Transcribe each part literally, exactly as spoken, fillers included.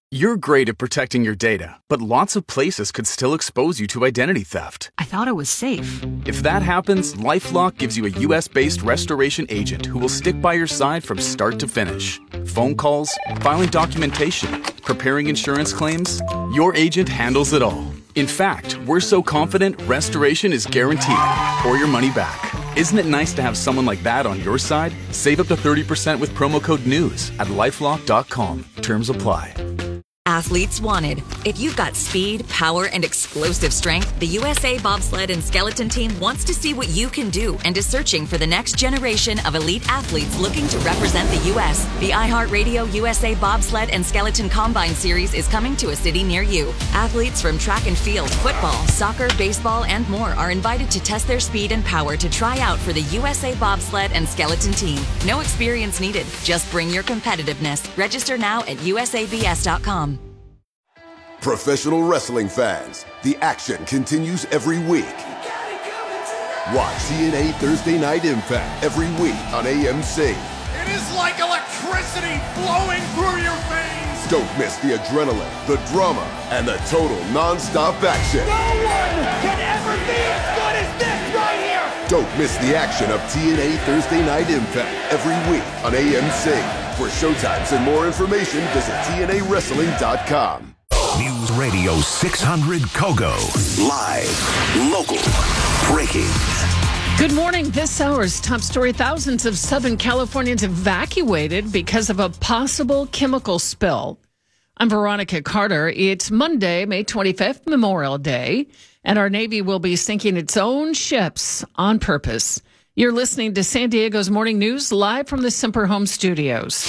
You're great at protecting your data, but lots of places could still expose you to identity theft. I thought it was safe. If that happens, LifeLock gives you a U S-based restoration agent who will stick by your side from start to finish. Phone calls, filing documentation, preparing insurance claims, your agent handles it all. In fact, we're so confident restoration is guaranteed or your money back. Isn't it nice to have someone like that on your side? Save up to thirty percent with promo code NEWS at lifelock dot com. Terms apply. Athletes wanted. If you've got speed, power, and explosive strength, the U S A Bobsled and Skeleton Team wants to see what you can do and is searching for the next generation of elite athletes looking to represent the U S. The iHeartRadio U S A Bobsled and Skeleton Combine Series is coming to a city near you. Athletes from track and field, football, soccer, baseball, and more are invited to test their speed and power to try out for the U S A Bobsled and Skeleton Team. No experience needed. Just bring your competitiveness. Register now at U S A B S dot com. Professional wrestling fans, the action continues every week. Watch T N A Thursday Night Impact every week on A M C. It is like electricity flowing through your veins. Don't miss the adrenaline, the drama, and the total non-stop action. No one can ever be as good as this right here. Don't miss the action of T N A Thursday Night Impact every week on A M C. For showtimes and more information, visit T N A wrestling dot com. News Radio six hundred Kogo. Live, local, breaking. Good morning. This hour's top story. Thousands of Southern Californians evacuated because of a possible chemical spill. I'm Veronica Carter. It's Monday, May twenty-fifth, Memorial Day, and our Navy will be sinking its own ships on purpose. You're listening to San Diego's Morning News live from the Semper Home Studios.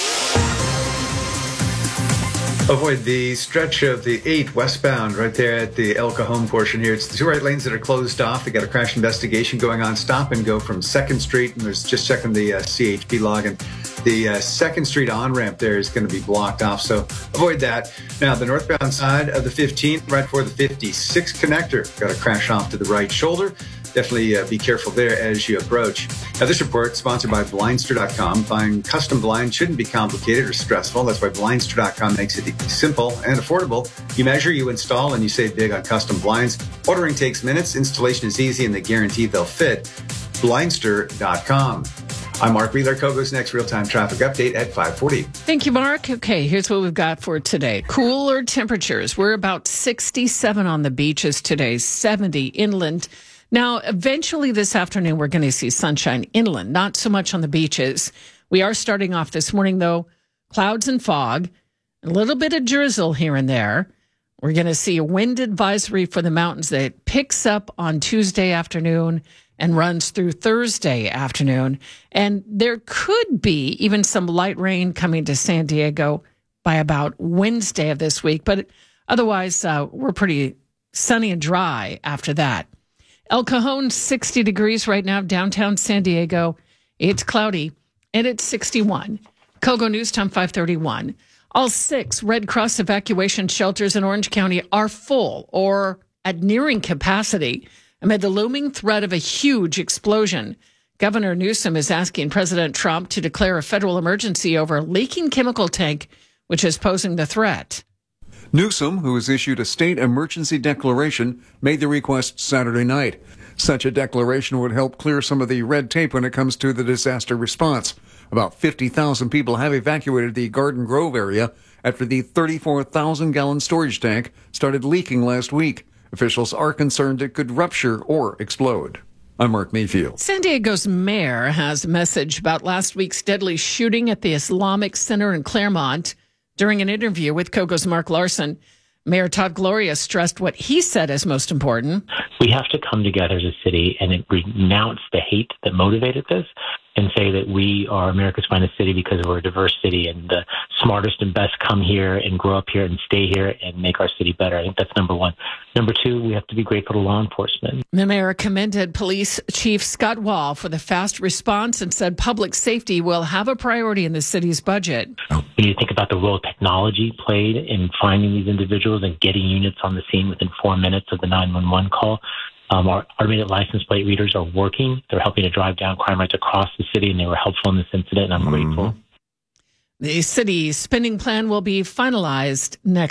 Avoid the stretch of the eight westbound right there at the El Cajon portion here. It's the two right lanes that are closed off. They got a crash investigation going on. Stop and go from second Street, and there's just checking the uh, C H P log, and the uh, second Street on-ramp there is going to be blocked off, so avoid that. Now, the northbound side of the fifteen, right before the fifty-six connector, got a crash off to the right shoulder. Definitely uh, be careful there as you approach. Now, this report is sponsored by Blindster dot com. Buying custom blinds shouldn't be complicated or stressful. That's why Blindster dot com makes it simple and affordable. You measure, you install, and you save big on custom blinds. Ordering takes minutes. Installation is easy, and they guarantee they'll fit. Blindster dot com. I'm Mark Wheeler. Kogo's next real-time traffic update at five forty. Thank you, Mark. Okay, here's what we've got for today. Cooler temperatures. We're about sixty-seven on the beaches today, seventy inland. Now, eventually this afternoon, we're going to see sunshine inland, not so much on the beaches. We are starting off this morning, though, clouds and fog, a little bit of drizzle here and there. We're going to see a wind advisory for the mountains that picks up on Tuesday afternoon and runs through Thursday afternoon. And there could be even some light rain coming to San Diego by about Wednesday of this week. But otherwise, uh, we're pretty sunny and dry after that. El Cajon, sixty degrees right now, downtown San Diego. It's cloudy, and it's sixty-one. Kogo News Time, five thirty-one. All six Red Cross evacuation shelters in Orange County are full or at nearing capacity amid the looming threat of a huge explosion. Governor Newsom is asking President Trump to declare a federal emergency over a leaking chemical tank, which is posing the threat. Newsom, who has issued a state emergency declaration, made the request Saturday night. Such a declaration would help clear some of the red tape when it comes to the disaster response. About fifty thousand people have evacuated the Garden Grove area after the thirty-four thousand gallon storage tank started leaking last week. Officials are concerned it could rupture or explode. I'm Mark Mayfield. San Diego's mayor has a message about last week's deadly shooting at the Islamic Center in Claremont. During an interview with Kogo's Mark Larson, Mayor Todd Gloria stressed what he said is most important. We have to come together as a city and renounce the hate that motivated this and say that we are America's finest city because we're a diverse city and the smartest and best come here and grow up here and stay here and make our city better. I think that's number one. Number two, we have to be grateful to law enforcement. The mayor commended Police Chief Scott Wall for the fast response and said public safety will have a priority in the city's budget. We need to think about the role technology played in finding these individuals and getting units on the scene within four minutes of the nine one one call. Um, our automated license plate readers are working. They're helping to drive down crime rates across the city, and they were helpful in this incident, and I'm mm-hmm. grateful. The city's spending plan will be finalized next